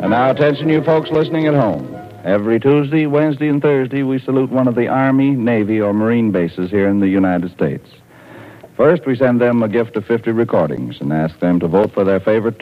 And now, attention, you folks listening at home. Every Tuesday, Wednesday, and Thursday, we salute one of the Army, Navy, or Marine bases here in the United States. First, we send them a gift of 50 recordings and ask them to vote for their favorite